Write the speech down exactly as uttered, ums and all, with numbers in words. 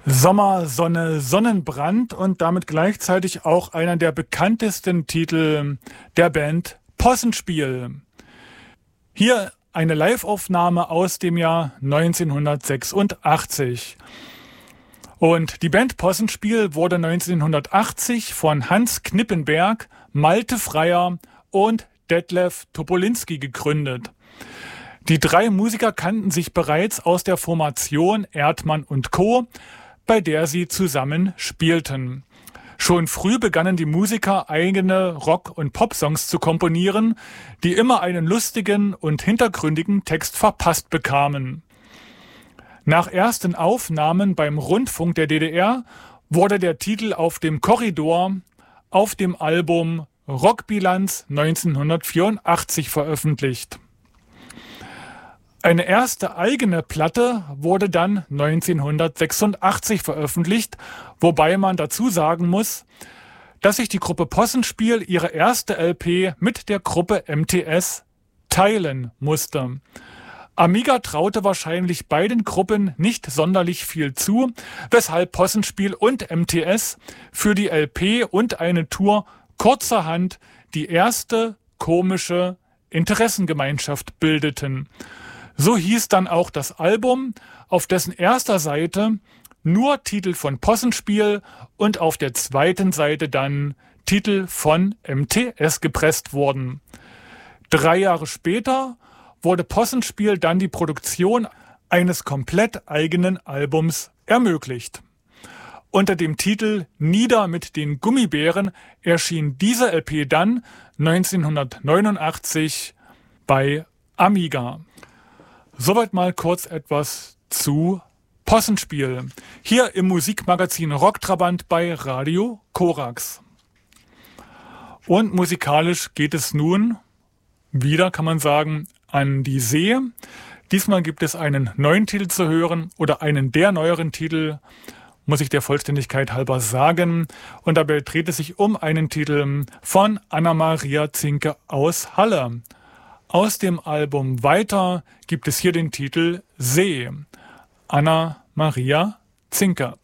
Sommer, Sonne, Sonnenbrand und damit gleichzeitig auch einer der bekanntesten Titel der Band Possenspiel. Hier eine Liveaufnahme aus dem Jahr neunzehnhundertsechsundachtzig. Und die Band Possenspiel wurde neunzehnhundertachtzig von Hans Knippenberg, Malte Freyer und Detlef Topolinski gegründet. Die drei Musiker kannten sich bereits aus der Formation Erdmann und Co., bei der sie zusammen spielten. Schon früh begannen die Musiker eigene Rock- und Popsongs zu komponieren, die immer einen lustigen und hintergründigen Text verpasst bekamen. Nach ersten Aufnahmen beim Rundfunk der D D R wurde der Titel auf dem Korridor auf dem Album Rockbilanz neunzehnhundertvierundachtzig veröffentlicht. Eine erste eigene Platte wurde dann neunzehnhundertsechsundachtzig veröffentlicht, wobei man dazu sagen muss, dass sich die Gruppe Possenspiel ihre erste L P mit der Gruppe M T S teilen musste. Amiga traute wahrscheinlich beiden Gruppen nicht sonderlich viel zu, weshalb Possenspiel und M T S für die L P und eine Tour kurzerhand die erste komische Interessengemeinschaft bildeten. So hieß dann auch das Album, auf dessen erster Seite nur Titel von Possenspiel und auf der zweiten Seite dann Titel von M T S gepresst wurden. Drei Jahre später wurde Possenspiel dann die Produktion eines komplett eigenen Albums ermöglicht. Unter dem Titel Nieder mit den Gummibären erschien diese L P dann neunzehnhundertneunundachtzig bei Amiga. Soweit mal kurz etwas zu Possenspiel. Hier im Musikmagazin Rocktrabant bei Radio Korax. Und musikalisch geht es nun wieder, kann man sagen, an die See. Diesmal gibt es einen neuen Titel zu hören oder einen der neueren Titel, muss ich der Vollständigkeit halber sagen. Und dabei dreht es sich um einen Titel von Anna-Maria Zinke aus Halle. Aus dem Album Weiter gibt es hier den Titel See. Anna-Maria Zinke.